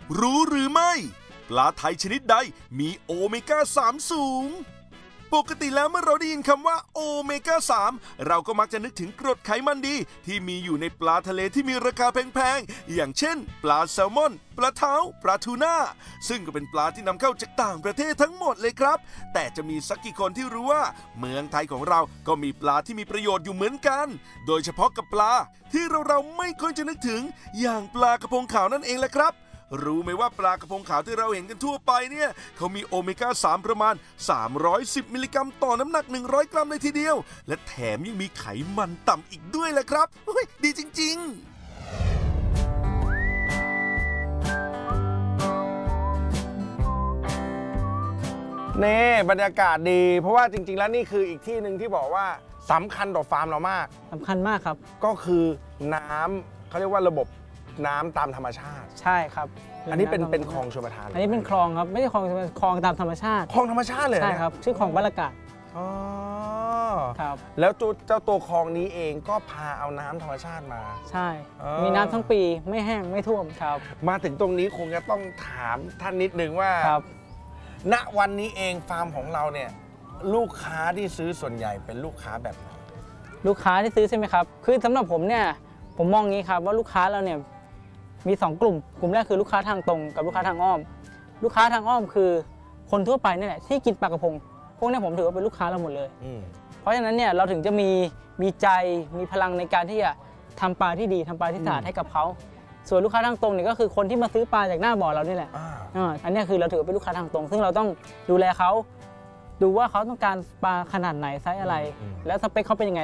รู้หรือไม่ปลาไทยชนิดใดมีโอเมก้า 3 สูงปกติแล้วเมื่อเราได้ยินคำว่าโอเมก้า 3เราก็มักจะนึกถึงกรดไขมันดีที่มีอยู่ในปลาทะเลที่มีราคาแพงๆอย่างเช่นปลาแซลมอนปลาเท้าปลาทูน่าซึ่งก็เป็นปลาที่นำเข้าจากต่างประเทศทั้งหมดเลยครับแต่จะมีสักกี่คนที่รู้ว่าเมืองไทยของเราก็มีปลาที่มีประโยชน์อยู่เหมือนกันโดยเฉพาะกับปลาที่เราไม่ค่อยจะนึกถึงอย่างปลากระพงขาวนั่นเองแหละครับรู้ไหมว่าปลากระพงขาวที่เราเห็นกันทั่วไปเนี่ยเขามีโอเมก้า 3ประมาณ310มิลลิกรัมต่อน้ำหนัก100กรัมเลยทีเดียวและแถมยังมีไขมันต่ำอีกด้วยแหละครับดีจริงๆนี่บรรยากาศดีเพราะว่าจริงๆแล้วนี่คืออีกที่หนึ่งที่บอกว่าสำคัญต่อฟาร์มเรามากสำคัญมากครับก็คือน้ำเขาเรียกว่าระบบน้ำตามธรรมชาติใช่ครับอันนี้เป็นคลองชลประทานอันนี้เป็นคลองครับไม่ใช่คลองตามธรรมชาติคลองธรรมชาติเลยใช่ครับชื่อคลองบรรยากาศอ๋อครับแล้วเจ้าตัวคลองนี้เองก็พาเอาน้ำธรรมชาติมาใช่มีน้ำทั้งปีไม่แห้งไม่ท่วมครับมาถึงตรงนี้คงจะต้องถามท่านนิดนึงว่าณวันนี้เองฟาร์มของเราเนี่ยลูกค้าที่ซื้อส่วนใหญ่เป็นลูกค้าแบบไหนลูกค้าที่ซื้อใช่ไหมครับคือสำหรับผมเนี่ยผมมองงี้ครับว่าลูกค้าเราเนี่ยมี2กลุ่มแรกคือลูกค้าทางตรงกับลูกค้าทางอ้อมลูกค้าทางอ้อมคือคนทั่วไปนี่แหละที่กินปลากระพงพวกนี้ผมถือว่าเป็นลูกค้าเราหมดเลยเพราะฉะนั้นเนี่ยเราถึงจะมีใจมีพลังในการที่จะทำปลาที่ดีทำปลาที่สะอาดให้กับเขาส่วนลูกค้าทางตรงเนี่ยก็คือคนที่มาซื้อปลาจากหน้าบ่อเรานี่แหละอันนี้คือเราถือเป็นลูกค้าทางตรงซึ่งเราต้องดูแลเขาดูว่าเขาต้องการปลาขนาดไหนไซส์อะไรแล้วสเปคเขาเป็นยังไง